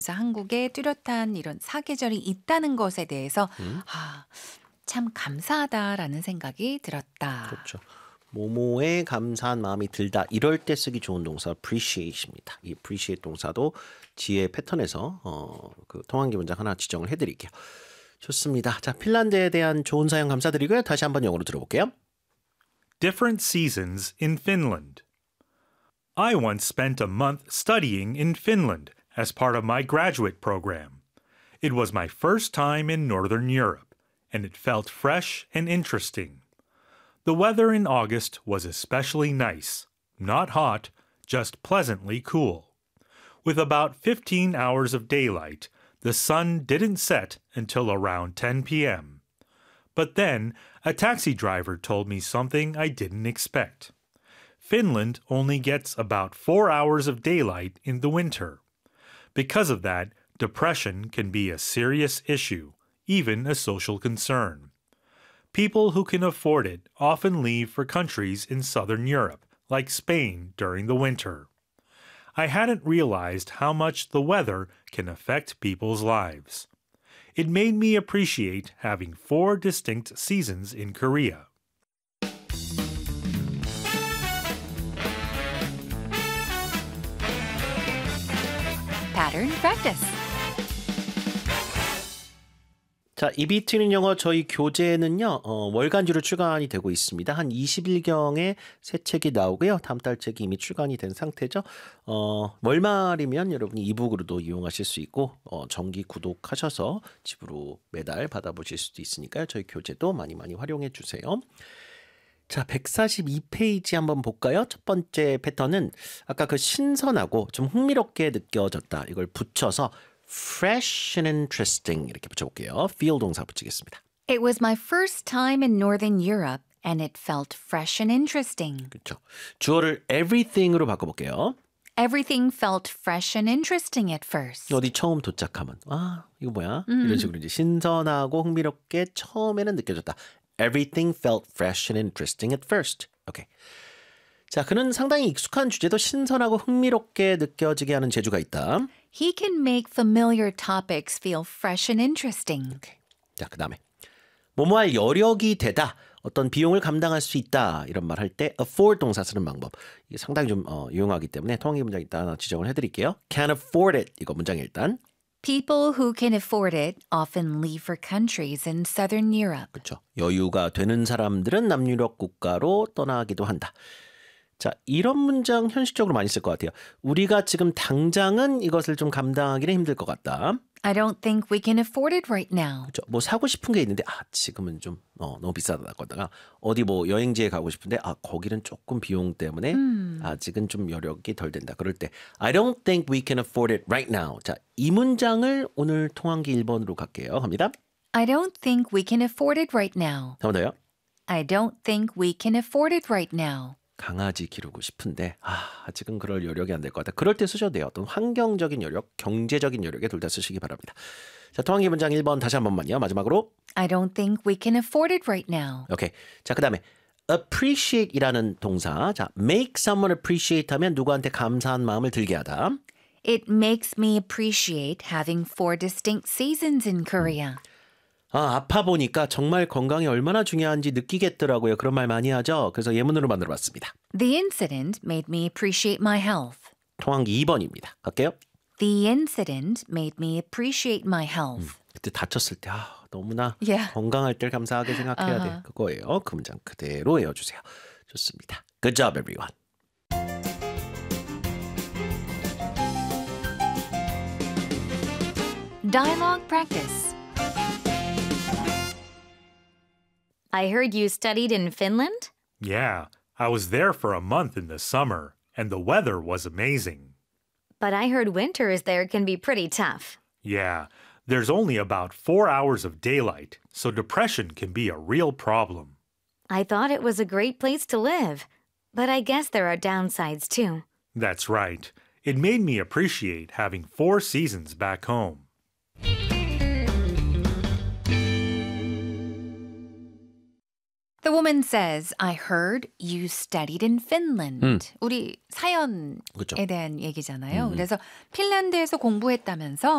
그래서 한국에 뚜렷한 이런 사계절이 있다는 것에 대해서 음, 참 감사하다라는 생각이 들었다. 그렇죠. 모모에 감사한 마음이 들다. 이럴 때 쓰기 좋은 동사 appreciate입니다. 이 appreciate 동사도 지혜 패턴에서 그 통한기 문장 하나 지정을 해드릴게요. 좋습니다. 자, 핀란드에 대한 좋은 사연 감사드리고요. 다시 한번 영어로 들어볼게요. Different seasons in Finland. I once spent a month studying in Finland as part of my graduate program. It was my first time in Northern Europe, and it felt fresh and interesting. The weather in August was especially nice, not hot, just pleasantly cool. With about 15 hours of daylight, the sun didn't set until around 10 p.m. But then, a taxi driver told me something I didn't expect. Finland only gets about 4 hours of daylight in the winter. Because of that, depression can be a serious issue, even a social concern. People who can afford it often leave for countries in southern Europe, like Spain, during the winter. I hadn't realized how much the weather can affect people's lives. It made me appreciate having 4 distinct seasons in Korea. Pattern practice. 자, 이비 튀는 영어 저희 교재는요, 월간지로 출간이 되고 있습니다. 한 20일경에 새 책이 나오고요. 다음 달 책이 이미 출간이 된 상태죠. 월말이면 여러분이 이북으로도 이용하실 수 있고, 정기 구독하셔서 집으로 매달 받아보실 수도 있으니까요. 저희 교재도 많이 많이 활용해 주세요. 자, 142페이지 한번 볼까요? 첫 번째 패턴은 아까 그 신선하고 좀 흥미롭게 느껴졌다. 이걸 붙여서 fresh and interesting 이렇게 붙여볼게요. feel 동사 붙이겠습니다. It was my first time in Northern Europe and it felt fresh and interesting. 그렇죠. 주어를 everything으로 바꿔볼게요. Everything felt fresh and interesting at first. 어디 처음 도착하면 이거 뭐야? 이런 식으로 이제 신선하고 흥미롭게 처음에는 느껴졌다. Everything felt fresh and interesting at first. 오케이. 자, 그는 상당히 익숙한 주제도 신선하고 흥미롭게 느껴지게 하는 재주가 있다. He can make familiar topics feel fresh and interesting. 오케이. 자, 그 다음에 뭐뭐할 여력이 되다. 어떤 비용을 감당할 수 있다. 이런 말 할 때 afford 동사 쓰는 방법. 이게 상당히 좀 유용하기 때문에 통합 문장 일단 하나 지정을 해드릴게요. Can afford it. 이거 문장 일단. People who can afford it often leave for countries in southern Europe. 그렇죠. 여유가 되는 사람들은 남유럽 국가로 떠나기도 한다. 자, 이런 문장 현실적으로 많이 쓸 것 같아요. 우리가 지금 당장은 이것을 좀 감당하기는 힘들 것 같다. I don't think we can afford it right now. 그렇죠. 뭐 사고 싶은 게 있는데 지금은 좀 너무 비싸다 거다가 어디 뭐 여행지에 가고 싶은데 거기는 조금 비용 때문에 아직은 좀 여력이 덜 된다. 그럴 때 I don't think we can afford it right now. 자, 이 문장을 오늘 통한기 1번으로 갈게요. 갑니다. I don't think we can afford it right now. 한 번 더요. I don't think we can afford it right now. 강아지 기르고 싶은데 아직은 그럴 여력이 안 될 것 같다. 그럴 때 쓰셔도 돼요. 어떤 환경적인 여력, 경제적인 여력에 둘 다 쓰시기 바랍니다. 자, 통한기 문장 1번 다시 한 번만요. 마지막으로 I don't think we can afford it right now. 오케이. 자, 그 다음에 appreciate이라는 동사. 자, make someone appreciate 하면 누구한테 감사한 마음을 들게 하다. It makes me appreciate having 4 distinct seasons in Korea. 아파 보니까 정말 건강이 얼마나 중요한지 느끼겠더라고요. 그런 말 많이 하죠. 그래서 예문으로 만들어봤습니다. The incident made me appreciate my health. 통한기 2번입니다. 갈게요. The incident made me appreciate my health. 그때 다쳤을 때 너무나 Yeah. 건강할 때 감사하게 생각해야 돼. 그거예요. 그 문장 그대로 외워주세요. 좋습니다. Good job, everyone. Dialogue practice. I heard you studied in Finland? Yeah, I was there for a month in the summer, and the weather was amazing. But I heard winters there can be pretty tough. Yeah, there's only about 4 hours of daylight, so depression can be a real problem. I thought it was a great place to live, but I guess there are downsides too. That's right. It made me appreciate having 4 seasons back home. The woman says, I heard you studied in Finland. 우리 사연에 그렇죠. 대한 얘기잖아요. 그래서 핀란드에서 공부했다면서